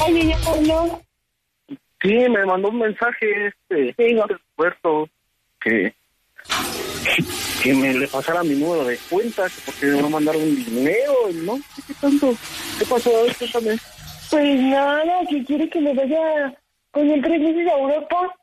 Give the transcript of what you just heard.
Oye, ¿ya habló? Sí, me mandó un mensaje Puerto que me le pasara mi número de cuenta, porque me va a mandar un dinero, ¿no? ¿Qué tanto? ¿Qué pasó? Cuéntame. Pues nada, que quiere que me vaya con él 3 meses a Europa.